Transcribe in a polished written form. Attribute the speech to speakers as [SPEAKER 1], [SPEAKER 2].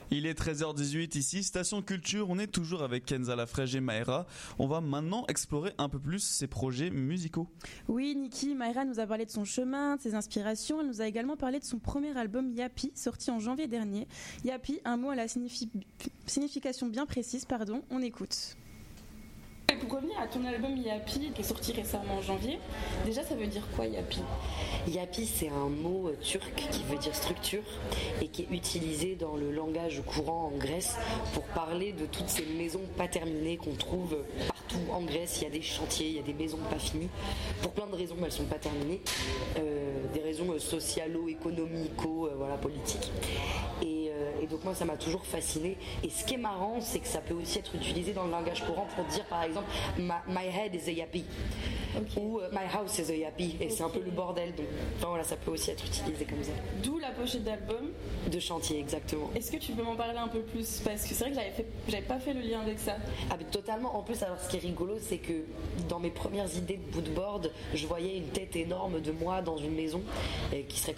[SPEAKER 1] Il est 13h18 ici, Station Culture, on est toujours avec Kenza Lafrège et Maïra. On va maintenant explorer un peu plus ses projets musicaux.
[SPEAKER 2] Oui, Niki, Maïra nous a parlé de son chemin, de ses inspirations. Elle nous a également parlé de son premier album Yapi, sorti en janvier dernier. Yapi, un mot à la signification bien précise, on écoute.
[SPEAKER 3] Et pour revenir à ton album Yapi, qui est sorti récemment en janvier, déjà ça veut dire quoi Yapi ?
[SPEAKER 4] Yapi, c'est un mot turc qui veut dire structure et qui est utilisé dans le langage courant en Grèce pour parler de toutes ces maisons pas terminées qu'on trouve partout en Grèce. Il y a des chantiers, il y a des maisons pas finies. Pour plein de raisons, elles sont pas terminées. Des raisons socialo-économico, politiques. Et donc moi ça m'a toujours fasciné. Et ce qui est marrant, c'est que ça peut aussi être utilisé dans le langage courant pour dire par exemple my head is a yappy, okay. Ou my house is a yappy, et okay. C'est un peu le bordel. Donc ça peut aussi être utilisé comme ça.
[SPEAKER 3] D'où la pochette d'album
[SPEAKER 4] de chantier, exactement.
[SPEAKER 3] Est-ce que tu peux m'en parler un peu plus, parce que c'est vrai que j'avais pas fait le lien avec ça.
[SPEAKER 4] Ah mais totalement. En plus, alors ce qui est rigolo, c'est que dans mes premières idées de bootboard, je voyais une tête énorme de moi dans une maison qui serait